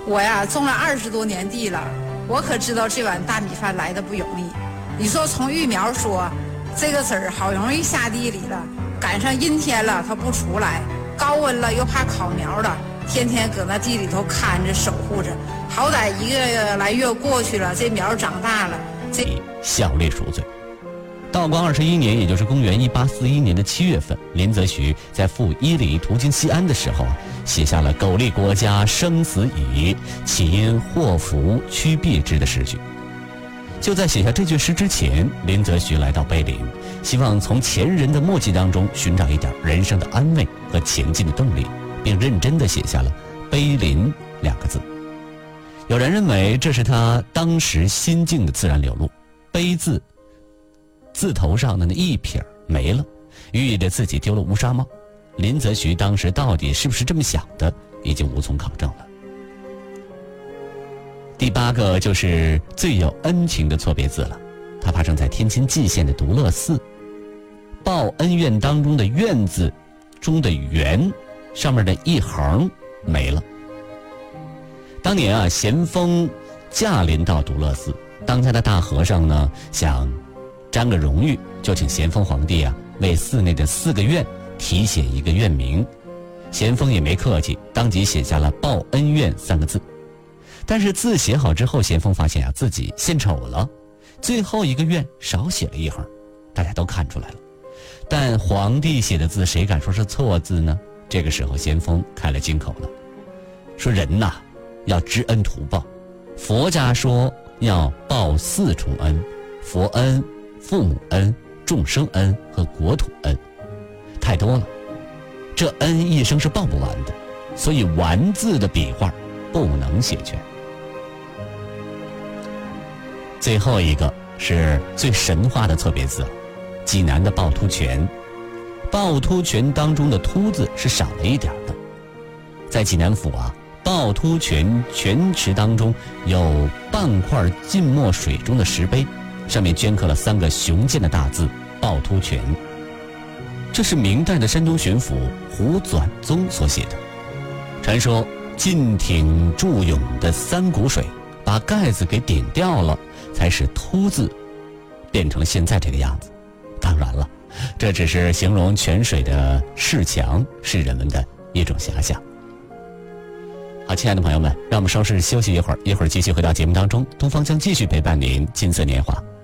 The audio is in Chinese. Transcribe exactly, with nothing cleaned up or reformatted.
我呀种了二十多年地了，我可知道这碗大米饭来的不容易。你说从育苗说，这个籽儿好容易下地里了，赶上阴天了它不出来，高温了又怕烤苗了，天天搁那地里头看着守护着，好歹一个来月过去了，这苗长大了，这笑泪赎罪。道光二十一年，也就是公元一八四一年的七月份，林则徐在赴伊犁途经西安的时候，写下了“苟利国家，生死以，岂因祸福趋避之”的诗句。就在写下这句诗之前，林则徐来到碑林，希望从前人的墨迹当中寻找一点人生的安慰和前进的动力，并认真地写下了“碑林”两个字。有人认为这是他当时心境的自然流露，碑字字头上的那一撇没了，寓意着自己丢了乌纱帽。林则徐当时到底是不是这么想的，已经无从考证了。第八个就是最有恩情的错别字了，它发生在天津蓟县的独乐寺。报恩院当中的院字中的园上面的一横没了。当年啊，咸丰驾临到独乐寺，当家的大和尚呢想沾个荣誉，就请咸丰皇帝啊为寺内的四个院题写一个院名。咸丰也没客气，当即写下了报恩院三个字。但是字写好之后，咸丰发现啊自己献丑了，最后一个院少写了一横，大家都看出来了。但皇帝写的字谁敢说是错字呢？这个时候咸丰开了金口了，说人呐要知恩图报，佛家说要报四重恩：佛恩、父母恩、众生恩和国土恩，太多了，这恩一生是报不完的，所以完字的笔画不能写全。最后一个是最神话的错别字，济南的趵突泉。趵突泉当中的突字是少了一点的。在济南府啊，趵突泉泉池当中有半块浸没水中的石碑，上面镌刻了三个雄健的大字趵突泉。这是明代的山东巡抚胡纂宗所写的。传说进挺注涌的三股水把盖子给顶掉了，才使突字变成了现在这个样子。当然了，这只是形容泉水的势强，是人们的一种遐想。好，亲爱的朋友们，让我们稍事休息一会儿，一会儿继续回到节目当中，东方将继续陪伴您金色年华。